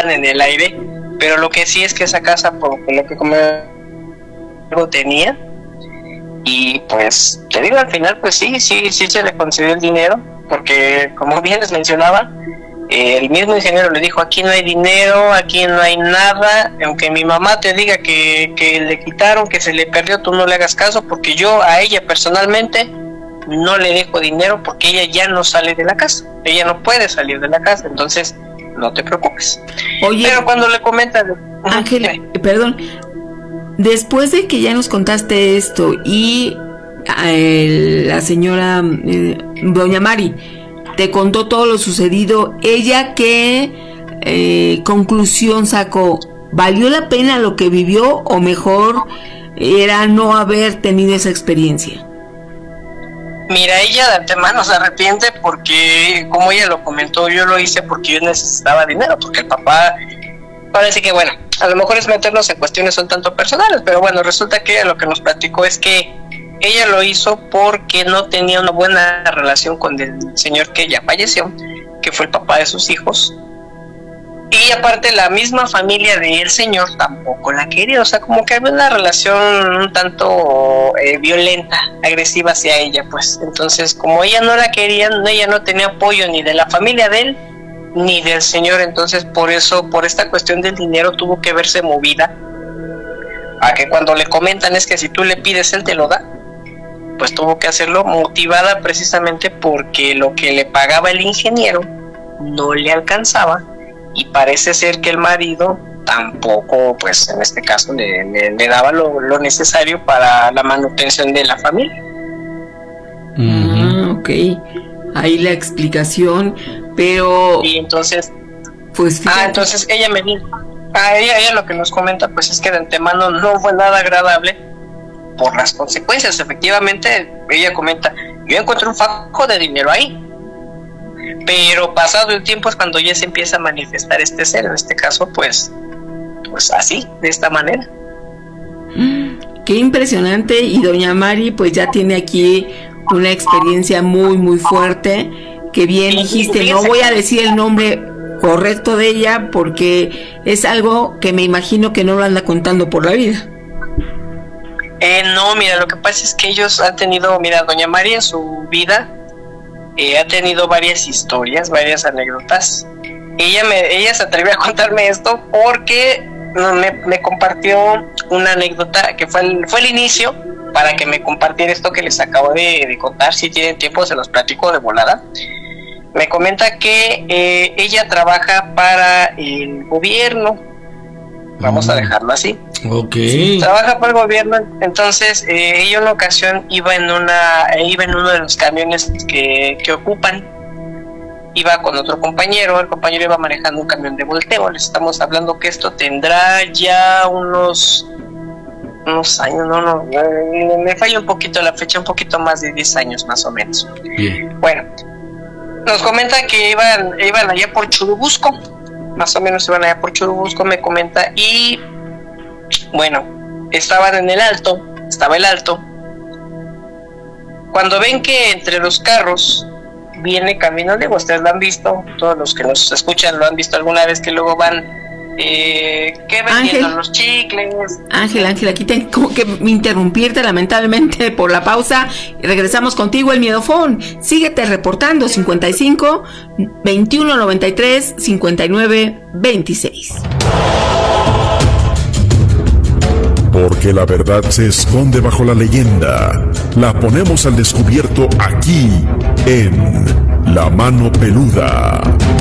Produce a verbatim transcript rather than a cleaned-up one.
quedan en el aire, pero lo que sí es que esa casa, por lo que como algo tenía, y pues te digo, al final pues sí, sí, sí se le concedió el dinero, porque como bien les mencionaba, eh, el mismo ingeniero le dijo: aquí no hay dinero, aquí no hay nada, aunque mi mamá te diga que, que le quitaron, que se le perdió, tú no le hagas caso, porque yo a ella personalmente no le dejo dinero, porque ella ya no sale de la casa, ella no puede salir de la casa, entonces no te preocupes. Oye, pero cuando le comentan, Ángela, perdón, después de que ya nos contaste esto y eh, la señora eh, doña Mari te contó todo lo sucedido, ¿ella qué eh, conclusión sacó? ¿Valió la pena lo que vivió o mejor era no haber tenido esa experiencia? Mira, ella de antemano se arrepiente porque, como ella lo comentó, yo lo hice porque yo necesitaba dinero, porque el papá, parece que bueno, a lo mejor es meternos en cuestiones un tanto personales, pero bueno, resulta que lo que nos platicó es que ella lo hizo porque no tenía una buena relación con el señor que ya falleció, que fue el papá de sus hijos, y aparte la misma familia del señor tampoco la quería, o sea, como que había una relación un tanto eh, violenta, agresiva hacia ella, pues. Entonces, como ella no la quería, ella no tenía apoyo ni de la familia de él, ni del señor, entonces por eso, por esta cuestión del dinero, tuvo que verse movida a que cuando le comentan es que si tú le pides, él te lo da, pues tuvo que hacerlo motivada precisamente porque lo que le pagaba el ingeniero no le alcanzaba, y parece ser que el marido tampoco, pues en este caso le, le, le daba lo, lo necesario para la manutención de la familia. Ah, ok, ahí la explicación, pero y entonces pues fíjate. ah entonces ella me dijo, ah, ella, ella lo que nos comenta pues es que de antemano no fue nada agradable por las consecuencias. Efectivamente, ella comenta: yo encontré un fajo de dinero ahí, pero pasado el tiempo es cuando ya se empieza a manifestar este ser, en este caso pues pues así, de esta manera. Qué impresionante. Y doña Mari pues ya tiene aquí una experiencia muy muy fuerte, que bien dijiste, no voy a decir el nombre correcto de ella porque es algo que me imagino que no lo anda contando por la vida. Eh, no, mira, lo que pasa es que ellos han tenido, mira, doña Mari en su vida eh, ha tenido varias historias, varias anécdotas. Ella me, ella se atrevió a contarme esto porque me, me compartió una anécdota que fue el, fue el inicio para que me compartiera esto que les acabo de, de contar. Si tienen tiempo se los platico de volada. Me comenta que eh, ella trabaja para el gobierno, vamos mm. a dejarlo así. Okay. Trabaja para el gobierno, entonces eh, ella en una ocasión iba en una iba en uno de los camiones que, que ocupan, iba con otro compañero, el compañero iba manejando un camión de volteo. Les estamos hablando que esto tendrá ya unos unos años, no, no, me, me falla un poquito la fecha, un poquito más de diez años más o menos. Bien. Bueno, nos comenta que iban, iban allá por Churubusco, más o menos iban allá por Churubusco, me comenta, y bueno, estaban en el alto, estaba el alto, cuando ven que entre los carros viene camino, digo, ustedes lo han visto, todos los que nos escuchan lo han visto alguna vez, que luego van eh, que vendiendo Ángel, los chicles. Ángel, Ángel, aquí tengo que interrumpirte lamentablemente por la pausa y regresamos contigo el Miedofón. Síguete reportando cincuenta y cinco, veintiuno noventa y tres, cincuenta y nueve, veintiséis. Porque la verdad se esconde bajo la leyenda. La ponemos al descubierto aquí, en La Mano Peluda.